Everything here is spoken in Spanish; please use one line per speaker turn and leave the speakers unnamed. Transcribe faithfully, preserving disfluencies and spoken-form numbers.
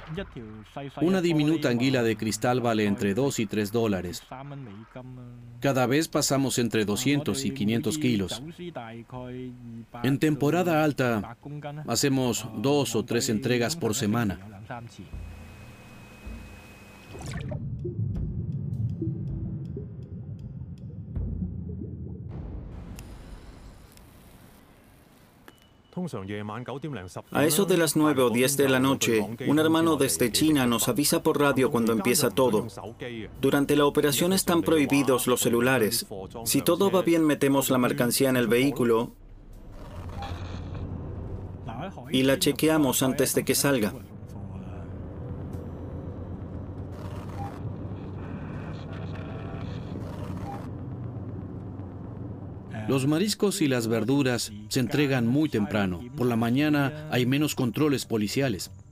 Una diminuta anguila de cristal vale entre dos y tres dólares. Cada vez pasamos entre doscientos y quinientos kilos. En temporada alta, hacemos dos o tres entregas por semana.
A eso de las nueve o diez de la noche, un hermano desde China nos avisa por radio cuando empieza todo. Durante la operación están prohibidos los celulares. Si todo va bien, metemos la mercancía en el vehículo y la chequeamos antes de que salga.
Los mariscos y las verduras se entregan muy temprano. Por la mañana hay menos controles policiales.